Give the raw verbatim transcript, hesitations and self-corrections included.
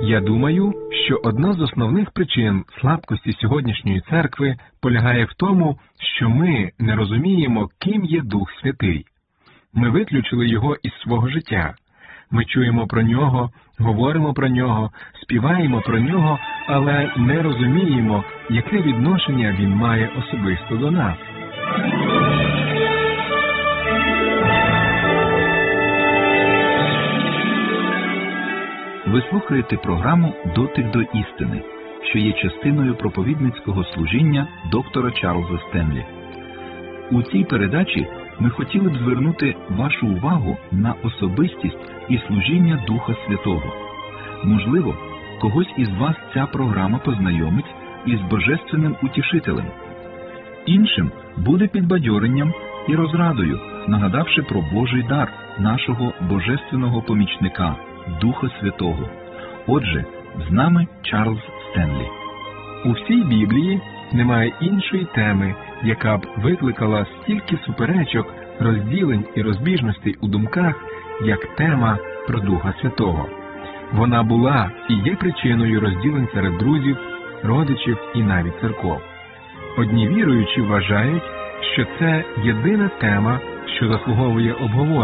Я думаю, що одна з основних причин слабкості сьогоднішньої церкви полягає в тому, що ми не розуміємо, ким є Дух Святий. Ми виключили його із свого життя. Ми чуємо про нього, говоримо про нього, співаємо про нього, але не розуміємо, яке відношення він має особисто до нас. Ви слухаєте програму «Дотик до істини», що є частиною проповідницького служіння доктора Чарльза Стенлі. У цій передачі ми хотіли б звернути вашу увагу на особистість і служіння Духа Святого. Можливо, когось із вас ця програма познайомить із Божественним Утішителем. Іншим буде підбадьоренням і розрадою, нагадавши про Божий дар нашого Божественного помічника – Духа Святого. Отже, з нами Чарльз Стенлі. У всій Біблії немає іншої теми, яка б викликала стільки суперечок, розділень і розбіжностей у думках, як тема про Духа Святого. Вона була і є причиною розділень серед друзів, родичів і навіть церков. Одні віруючі вважають, що це єдина тема, що заслуговує обговорення.